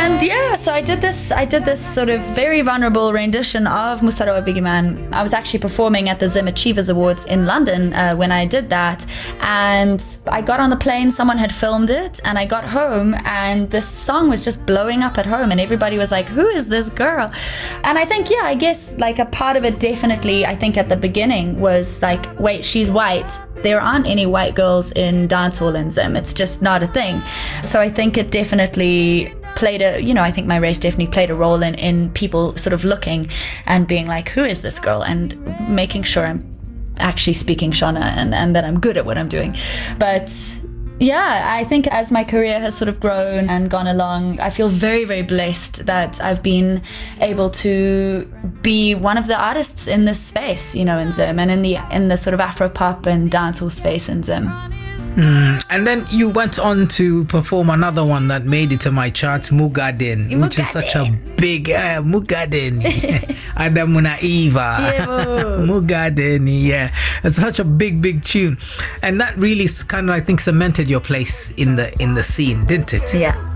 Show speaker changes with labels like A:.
A: And yeah, so I did this sort of very vulnerable rendition of Musaro Biggie Man. I was actually performing at the Zim Achievers Awards in London when I did that, and I got on the plane, someone had filmed it, and I got home and this song was just blowing up at home and everybody was like, who is this girl? And I think, yeah, I guess like a part of it definitely, I think at the beginning was like, wait, she's white. There aren't any white girls in dancehall in Zim. It's just not a thing. So I think it definitely played I think my race definitely played a role in people sort of looking and being like, who is this girl? And making sure I'm actually speaking Shona and that I'm good at what I'm doing. But yeah, I think as my career has sort of grown and gone along, I feel very, very blessed that I've been able to be one of the artists in this space, in Zim, and in the sort of Afro-pop and dancehall space in Zim.
B: And then you went on to perform another one that made it to my charts, Mugaden, which is such a big Mugaden. Adamuna Eva. Mugaden, yeah. It's such a big tune. And that really kind of, I think, cemented your place in the scene, didn't it?
A: Yeah.